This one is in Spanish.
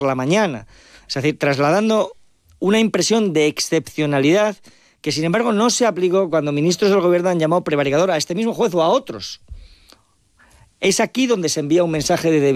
la mañana. Es decir, trasladando una impresión de excepcionalidad que, sin embargo, no se aplicó cuando ministros del gobierno han llamado prevaricador a este mismo juez o a otros. Es aquí donde se envía un mensaje de debilidad